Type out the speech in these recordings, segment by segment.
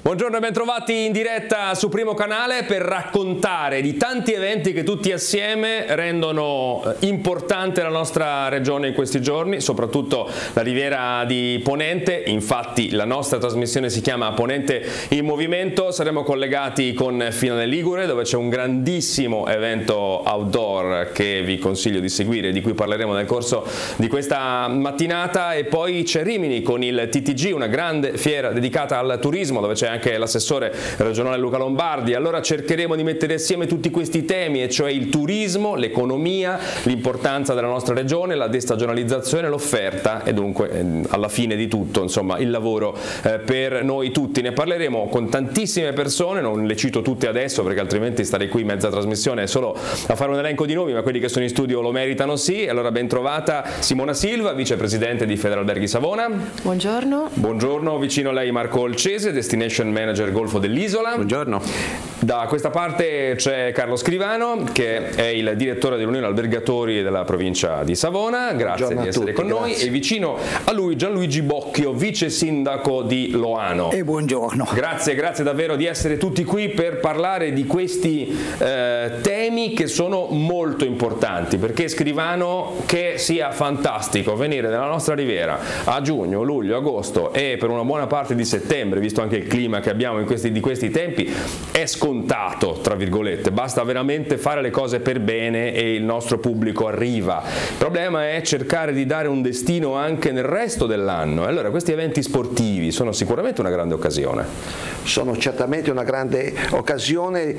Buongiorno e bentrovati in diretta su Primo Canale per raccontare di tanti eventi che tutti assieme rendono importante la nostra regione in questi giorni, soprattutto la Riviera di Ponente. Infatti la nostra trasmissione si chiama Ponente in Movimento. Saremo collegati con Finale Ligure, dove c'è un grandissimo evento outdoor che vi consiglio di seguire, di cui parleremo nel corso di questa mattinata, e poi c'è Rimini con il TTG, una grande fiera dedicata al turismo, dove c'è anche l'assessore regionale Luca Lombardi. Allora cercheremo di mettere assieme tutti questi temi, e cioè il turismo, l'economia, l'importanza della nostra regione, la destagionalizzazione, l'offerta e dunque alla fine di tutto, insomma, il lavoro per noi tutti. Ne parleremo con tantissime persone, non le cito tutte adesso perché altrimenti starei qui mezza trasmissione solo a fare un elenco di nomi, ma quelli che sono in studio lo meritano, sì. Allora ben trovata Simona Silva, vicepresidente di Federalberghi Savona. Buongiorno. Buongiorno, vicino a lei Marco Olcese, Destination Manager Golfo dell'Isola. Buongiorno. Da questa parte c'è Carlo Scrivano, che è il direttore dell'Unione Albergatori della provincia di Savona. Grazie di essere con noi. E vicino a lui Gianluigi Bocchio, vice sindaco di Loano. E buongiorno. Grazie davvero di essere tutti qui per parlare di questi temi che sono molto importanti, perché Scrivano, che sia fantastico venire nella nostra Riviera a giugno, luglio, agosto e per una buona parte di settembre, visto anche il clima che abbiamo di questi tempi, è scontato, tra virgolette, basta veramente fare le cose per bene e il nostro pubblico arriva. Il problema è cercare di dare un destino anche nel resto dell'anno. Allora questi eventi sportivi sono sicuramente una grande occasione. Sono certamente una grande occasione,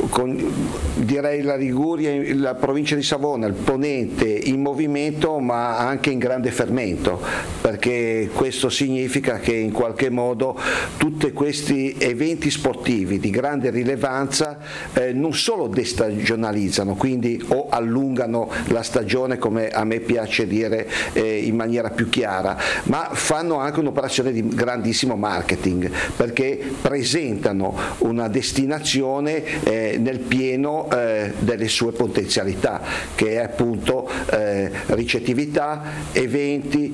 direi la Liguria, la provincia di Savona, il Ponente in movimento, ma anche in grande fermento, perché questo significa che in qualche modo tutti questi eventi sportivi di grande rilevanza non solo destagionalizzano, quindi o allungano la stagione, come a me piace dire in maniera più chiara, ma fanno anche un'operazione di grandissimo marketing, perché presentano una destinazione nel pieno delle sue potenzialità, che è appunto ricettività, eventi,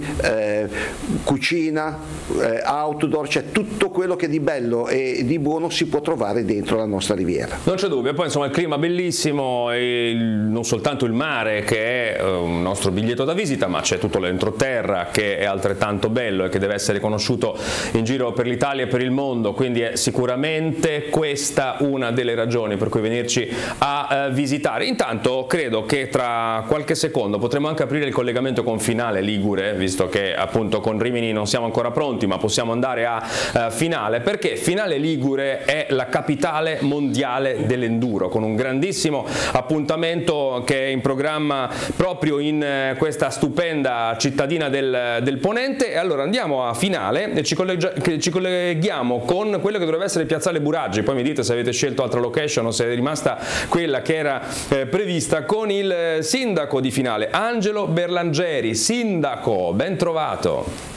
cucina, outdoor, cioè tutto quello che di bello e di buono si può trovare dentro la nostra riviera. Non c'è dubbio, poi insomma il clima bellissimo, e non soltanto il mare che è un nostro biglietto da visita, ma c'è tutto l'entroterra che è altrettanto bello e che deve essere conosciuto in giro per l'Italia e per il mondo, quindi è sicuramente questa una delle ragioni per cui venirci a visitare. Intanto credo che tra qualche secondo potremo anche aprire il collegamento con Finale Ligure, visto che appunto con Rimini non siamo ancora pronti, ma possiamo andare a Finale, perché Finale Ligure è la capitale mondiale dell'enduro, con un grandissimo appuntamento che è in programma proprio in questa stupenda cittadina del Ponente. E allora andiamo a Finale e ci colleghiamo con quello che dovrebbe essere Piazzale Buragi. Poi mi dite se avete scelto altra location o se è rimasta quella che era prevista, con il sindaco di Finale, Angelo Berlangeri. Sindaco, ben trovato.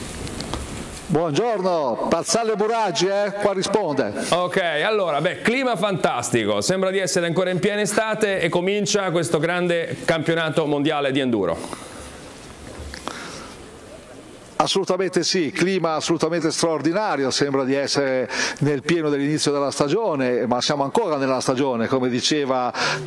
Buongiorno, Piazzale Buragi, qua risponde. Ok, allora, clima fantastico, sembra di essere ancora in piena estate e comincia questo grande campionato mondiale di enduro. Assolutamente sì, clima assolutamente straordinario, sembra di essere nel pieno dell'inizio della stagione, ma siamo ancora nella stagione, come diceva